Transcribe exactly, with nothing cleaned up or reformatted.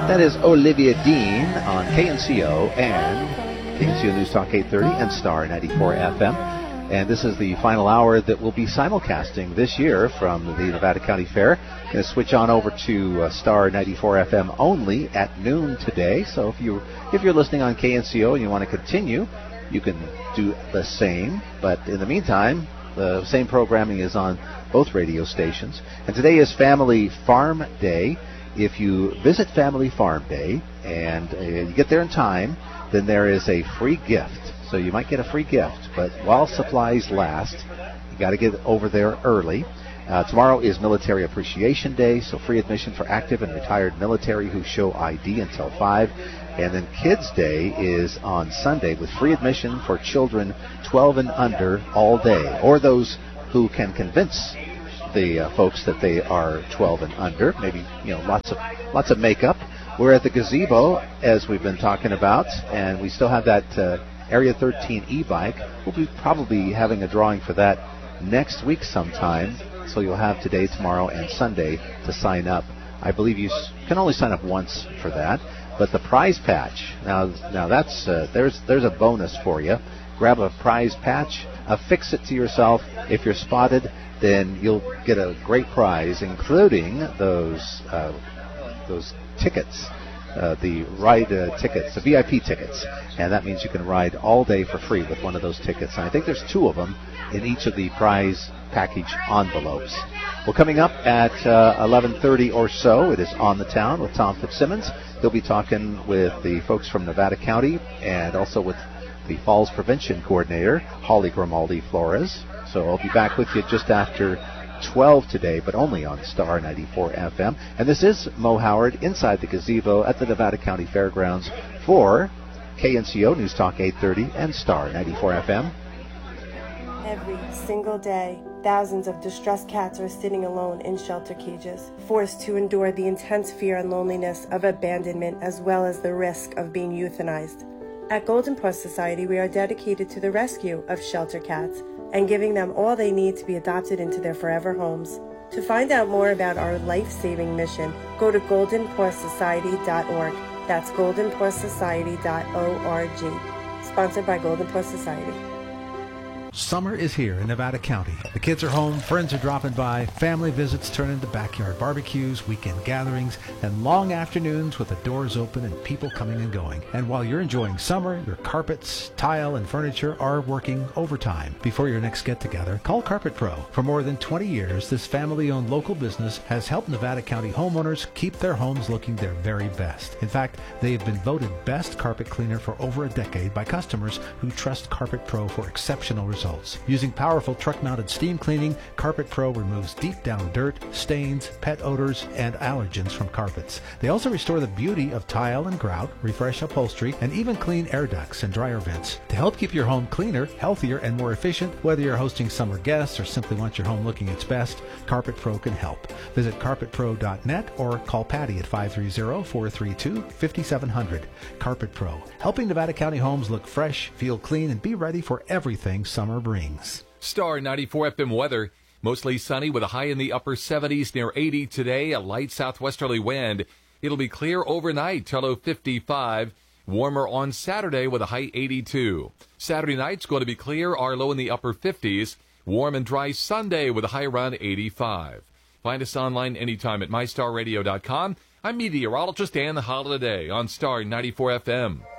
That is Olivia Dean on K N C O and K N C O News Talk eight thirty and Star ninety-four F M. And this is the final hour that we'll be simulcasting this year from the Nevada County Fair. Going to switch on over to uh, Star ninety-four F M only at noon today. So if, you, if you're listening on K N C O and you want to continue, you can do the same. But in the meantime, the same programming is on both radio stations. And today is Family Farm Day. If you visit Family Farm Day and uh, you get there in time, then there is a free gift. So you might get a free gift, but while supplies last, you got to get over there early. Uh, tomorrow is Military Appreciation Day, so free admission for active and retired military who show I D until five. And then Kids Day is on Sunday with free admission for children twelve and under all day, or those who can convince the uh, folks that they are twelve and under. Maybe, you know, lots of lots of makeup. We're at the gazebo, as we've been talking about, and we still have that uh, Area thirteen e-bike. We'll be probably having a drawing for that next week sometime, so you'll have today, tomorrow, and Sunday to sign up. I believe you can only sign up once for that, but the prize patch, now now that's uh, there's there's a bonus for you. Grab a prize patch, affix it to yourself. If you're spotted, then you'll get a great prize, including those uh, those tickets, uh, the ride uh, tickets, the V I P tickets, and that means you can ride all day for free with one of those tickets. And I think there's two of them in each of the prize package envelopes. Well, coming up at uh, eleven thirty or so, it is On the Town with Tom Fitzsimmons. He'll be talking with the folks from Nevada County and also with the Falls Prevention Coordinator, Holly Grimaldi Flores. So I'll be back with you just after twelve today, but only on Star ninety-four F M. And this is Mo Howard inside the gazebo at the Nevada County Fairgrounds for K N C O News Talk eight thirty and Star ninety-four F M. Every single day, thousands of distressed cats are sitting alone in shelter cages, forced to endure the intense fear and loneliness of abandonment as well as the risk of being euthanized. At Golden Paw Society, we are dedicated to the rescue of shelter cats and giving them all they need to be adopted into their forever homes. To find out more about our life-saving mission, go to golden paw society dot org. That's golden paw society dot org. Sponsored by Golden Paw Society. Summer is here in Nevada County. The kids are home, friends are dropping by, family visits turn into backyard barbecues, weekend gatherings, and long afternoons with the doors open and people coming and going. And while you're enjoying summer, your carpets, tile, and furniture are working overtime. Before your next get-together, call Carpet Pro. For more than twenty years, this family-owned local business has helped Nevada County homeowners keep their homes looking their very best. In fact, they have been voted best carpet cleaner for over a decade by customers who trust Carpet Pro for exceptional results. Using powerful truck-mounted steam cleaning, Carpet Pro removes deep-down dirt, stains, pet odors, and allergens from carpets. They also restore the beauty of tile and grout, refresh upholstery, and even clean air ducts and dryer vents. To help keep your home cleaner, healthier, and more efficient, whether you're hosting summer guests or simply want your home looking its best, Carpet Pro can help. Visit carpet pro dot net or call Patty at five three zero, four three two, five seven zero zero. Carpet Pro, helping Nevada County homes look fresh, feel clean, and be ready for everything summer brings. Star ninety-four F M weather. Mostly sunny with a high in the upper seventies near eighty today, a light southwesterly wind. It'll be clear overnight till low fifty-five. Warmer on Saturday with a high eighty-two. Saturday night's going to be clear, our low in the upper fifties. Warm and dry Sunday with a high around eighty-five. Find us online anytime at my star radio dot com. I'm meteorologist Dan the Holiday on Star ninety-four F M.